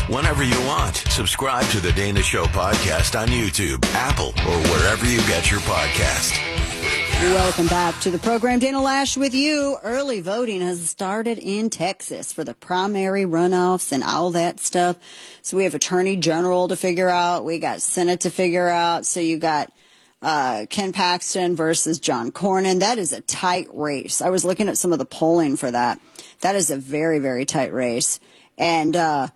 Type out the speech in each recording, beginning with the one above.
whenever you want. Subscribe to the Dana Show podcast on YouTube, Apple, or wherever you get your podcast. Welcome back to the program. Dana Lash with you. Early voting has started in Texas for the primary runoffs and all that stuff. So we have Attorney General to figure out. We got Senate to figure out. So you got Ken Paxton versus John Cornyn. That is a tight race. I was looking at some of the polling for that. That is a very, very tight race. And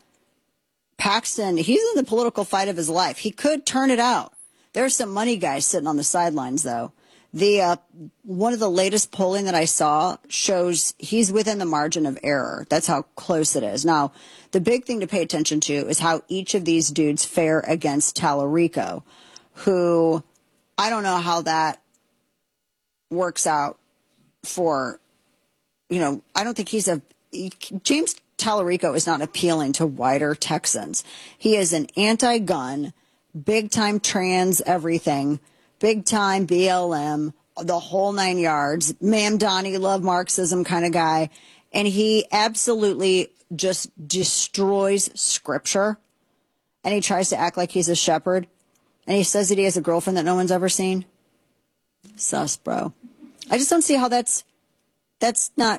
Paxton, he's in the political fight of his life. He could turn it out. There's some money guys sitting on the sidelines, though. The one of the latest polling that I saw shows he's within the margin of error. That's how close it is. Now, the big thing to pay attention to is how each of these dudes fare against Tallarico, who I don't know how that works out for, I don't think James Tallarico is not appealing to wider Texans. He is an anti-gun, big-time trans everything, big-time BLM, the whole 9 yards, Ma'am Donnie, love Marxism kind of guy. And he absolutely just destroys scripture. And he tries to act like he's a shepherd. And he says that he has a girlfriend that no one's ever seen. Sus, bro. I just don't see how that's not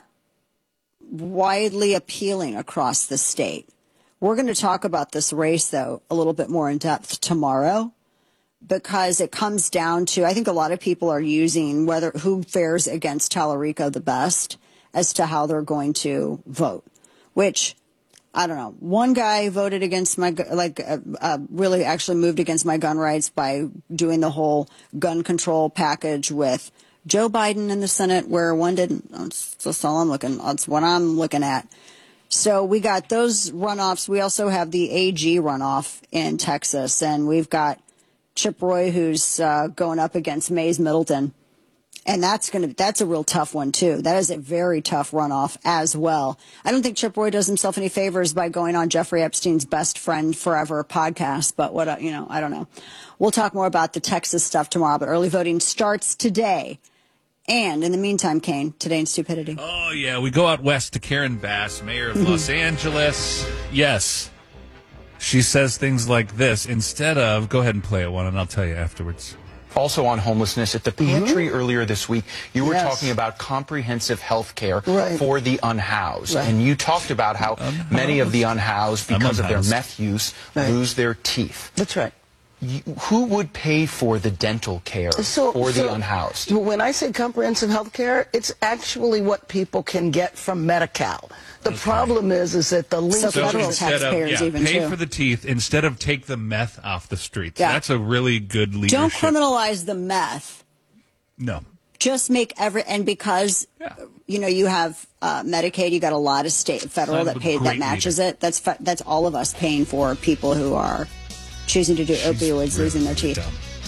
widely appealing across the state. We're going to talk about this race, though, a little bit more in depth tomorrow, because it comes down to, I think a lot of people are using who fares against Tallarico the best as to how they're going to vote, which, I don't know. One guy voted against really actually moved against my gun rights by doing the whole gun control package with Joe Biden in the Senate, where one didn't. That's all I'm looking. That's what I'm looking at. So we got those runoffs. We also have the AG runoff in Texas, and we've got Chip Roy, who's going up against Mays Middleton. And that's a real tough one, too. That is a very tough runoff as well. I don't think Chip Roy does himself any favors by going on Jeffrey Epstein's Best Friend Forever podcast. But I don't know. We'll talk more about the Texas stuff tomorrow. But early voting starts today. And in the meantime, Kane, today in stupidity. Oh, yeah. We go out west to Karen Bass, mayor of Los Angeles. Yes. She says things like this instead of, go ahead and play it one, and I'll tell you afterwards. Also on homelessness, at the pantry earlier this week, you were talking about comprehensive health care for the unhoused. Right. And you talked about how many of the unhoused, because of their meth use, lose their teeth. That's right. Who would pay for the dental care for the unhoused? When I say comprehensive health care, it's actually what people can get from Medi-Cal. The problem is that the link federal taxpayers even pay too. for the teeth instead of take the meth off the streets. Yeah. That's a really good leadership. Don't criminalize the meth. No. Just make and because you have Medicaid, you got a lot of federal that matches it. That's all of us paying for people who are choosing to do opioids, losing their teeth.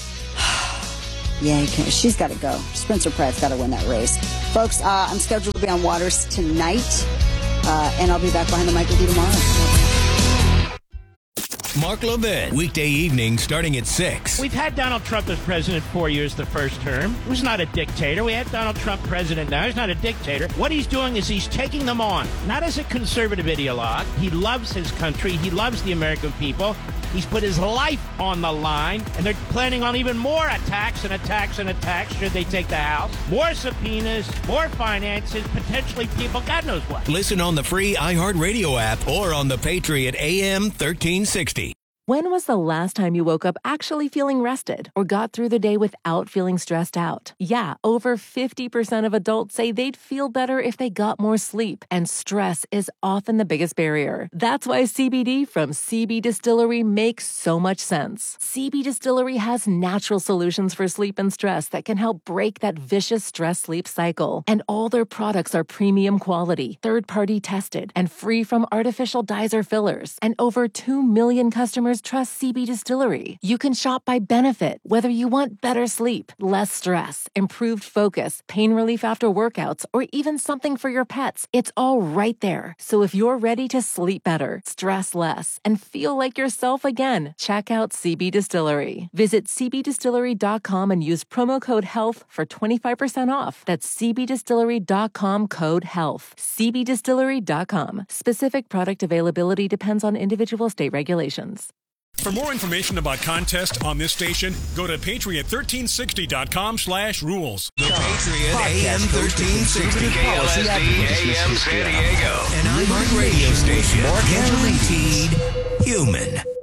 Yeah, she's got to go. Spencer Pratt's got to win that race. Folks, I'm scheduled to be on Waters tonight, and I'll be back behind the mic with you tomorrow. Mark Levin, weekday evening starting at 6. We've had Donald Trump as president 4 years the first term. He was not a dictator. We had Donald Trump president now. He's not a dictator. What he's doing is he's taking them on, not as a conservative ideologue. He loves his country. He loves the American people. He's put his life on the line, and they're planning on even more attacks and attacks and attacks should they take the House. More subpoenas, more finances, potentially people, God knows what. Listen on the free iHeartRadio app or on the Patriot AM 1360. When was the last time you woke up actually feeling rested or got through the day without feeling stressed out? Yeah, over 50% of adults say they'd feel better if they got more sleep, and stress is often the biggest barrier. That's why CBD from CB Distillery makes so much sense. CB Distillery has natural solutions for sleep and stress that can help break that vicious stress-sleep cycle. And all their products are premium quality, third-party tested, and free from artificial dyes or fillers. And over 2 million customers customers trust CB Distillery. You can shop by benefit, whether you want better sleep, less stress, improved focus, pain relief after workouts, or even something for your pets. It's all right there. So if you're ready to sleep better, stress less, and feel like yourself again, check out CB Distillery. Visit cbdistillery.com and use promo code HEALTH for 25% off. That's cbdistillery.com, code HEALTH. cbdistillery.com. Specific product availability depends on individual state regulations. For more information about contests on this station, go to patriot1360.com/rules. The Patriot AM 1360 KLSD AM San Diego. An iHeart radio station. Guaranteed human.